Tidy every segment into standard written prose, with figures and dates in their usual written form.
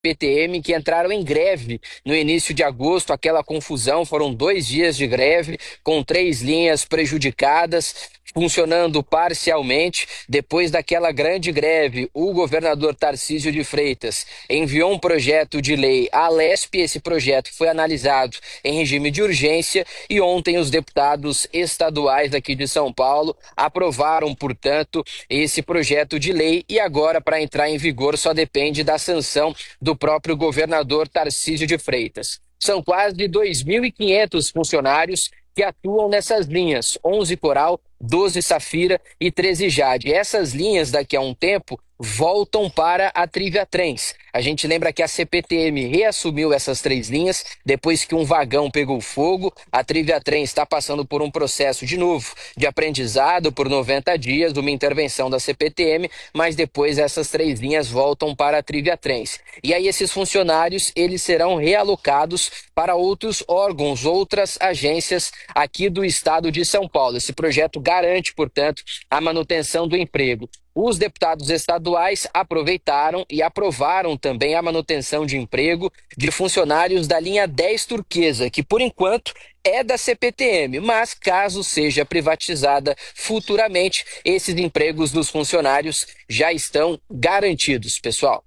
CPTM que entraram em greve no início de agosto. Aquela confusão, foram 2 dias de greve, com 3 linhas prejudicadas, funcionando parcialmente. Depois daquela grande greve, o governador Tarcísio de Freitas enviou um projeto de lei à Lesp. Esse projeto foi analisado em regime de urgência e ontem os deputados estaduais aqui de São Paulo aprovaram, portanto, esse projeto de lei, e agora, para entrar em vigor, só depende da sanção do próprio governador Tarcísio de Freitas. São quase 2.500 funcionários que atuam nessas linhas: 11 Coral, 12 Safira e 13 Jade. Essas linhas, daqui a um tempo, voltam para a Trivia Trens. A gente lembra que a CPTM reassumiu essas 3 linhas depois que um vagão pegou fogo. A Trivia Trens está passando por um processo de novo de aprendizado por 90 dias, uma intervenção da CPTM, mas depois essas 3 linhas voltam para a Trivia Trens. E aí esses funcionários, eles serão realocados para outros órgãos, outras agências aqui do estado de São Paulo. Esse projeto garante, portanto, a manutenção do emprego. Os deputados estaduais aproveitaram e aprovaram também a manutenção de emprego de funcionários da linha 10 Turquesa, que por enquanto é da CPTM, mas caso seja privatizada futuramente, esses empregos dos funcionários já estão garantidos, pessoal.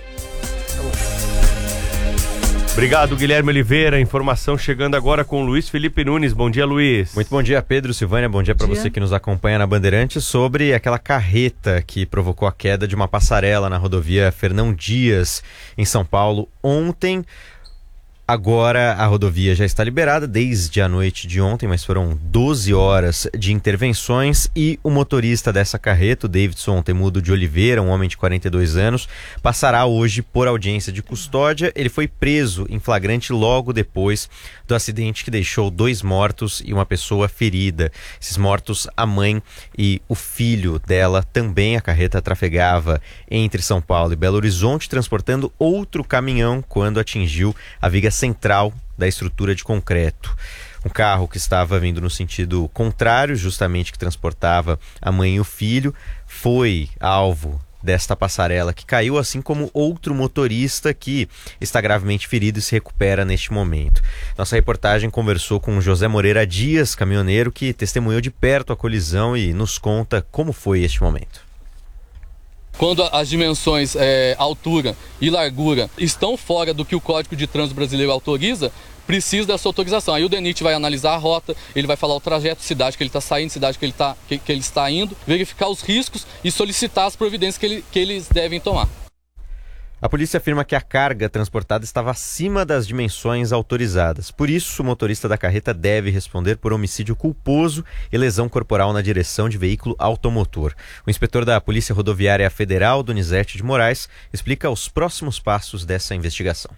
Obrigado, Guilherme Oliveira. Informação chegando agora com Luiz Felipe Nunes. Bom dia, Luiz. Muito bom dia, Pedro, Silvânia. Bom dia para você que nos acompanha na Bandeirantes. Sobre aquela carreta que provocou a queda de uma passarela na rodovia Fernão Dias, em São Paulo, ontem. Agora a rodovia já está liberada desde a noite de ontem, mas foram 12 horas de intervenções e o motorista dessa carreta, o Davidson Temudo de Oliveira, um homem de 42 anos, passará hoje por audiência de custódia. Ele foi preso em flagrante logo depois do acidente que deixou 2 mortos e uma pessoa ferida. Esses mortos, a mãe e o filho dela. Também a carreta trafegava entre São Paulo e Belo Horizonte, transportando outro caminhão quando atingiu a viga central da estrutura de concreto. Um carro que estava vindo no sentido contrário, justamente que transportava a mãe e o filho, foi alvo desta passarela que caiu, assim como outro motorista que está gravemente ferido e se recupera neste momento. Nossa reportagem conversou com José Moreira Dias, caminhoneiro, que testemunhou de perto a colisão e nos conta como foi este momento. Quando as dimensões, altura e largura, estão fora do que o Código de Trânsito Brasileiro autoriza, precisa dessa autorização. Aí o DENIT vai analisar a rota, ele vai falar o trajeto, cidade que ele está saindo, cidade que ele está indo, verificar os riscos e solicitar as providências que eles devem tomar. A polícia afirma que a carga transportada estava acima das dimensões autorizadas. Por isso, o motorista da carreta deve responder por homicídio culposo e lesão corporal na direção de veículo automotor. O inspetor da Polícia Rodoviária Federal, Donizete de Moraes, explica os próximos passos dessa investigação.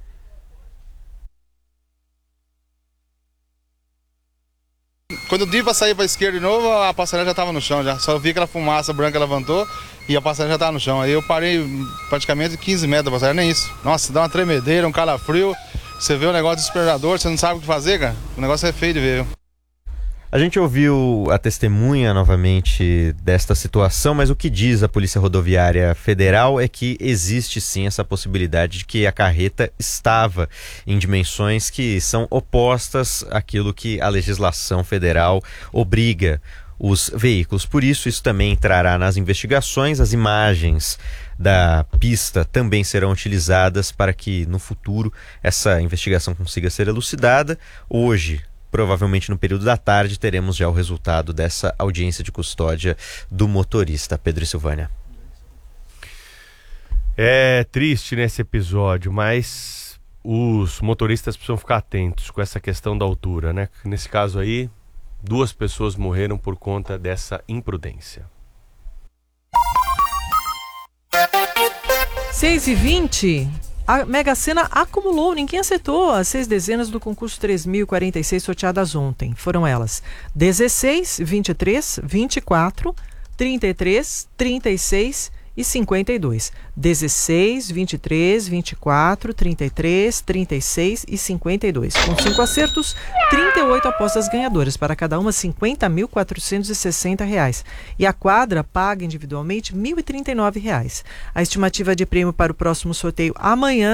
Quando eu dei para sair para a esquerda de novo, a passarela já estava no chão, já. Só vi aquela fumaça branca levantou e a passarela já estava no chão. Aí eu parei praticamente 15 metros da passarela, nem isso. Nossa, dá uma tremedeira, um calafrio. Você vê o negócio desesperador, você não sabe o que fazer, cara. O negócio é feio de ver. A gente ouviu a testemunha novamente desta situação, mas o que diz a Polícia Rodoviária Federal é que existe sim essa possibilidade de que a carreta estava em dimensões que são opostas àquilo que a legislação federal obriga os veículos. Por isso também entrará nas investigações. As imagens da pista também serão utilizadas para que no futuro essa investigação consiga ser elucidada. Hoje, provavelmente no período da tarde, teremos já o resultado dessa audiência de custódia do motorista. Pedro e Silvânia. É triste nesse episódio, mas os motoristas precisam ficar atentos com essa questão da altura, né? Nesse caso aí, 2 pessoas morreram por conta dessa imprudência. 6h20. A Mega Sena acumulou, ninguém acertou as 6 dezenas do concurso 3.046 sorteadas ontem. Foram elas 16, 23, 24, 33, 36 e 52. 16, 23, 24, 33, 36 e 52. Com 5 acertos, 38 apostas ganhadoras, para cada uma R$ 50.460. E a quadra paga individualmente R$ 1.039. A estimativa de prêmio para o próximo sorteio amanhã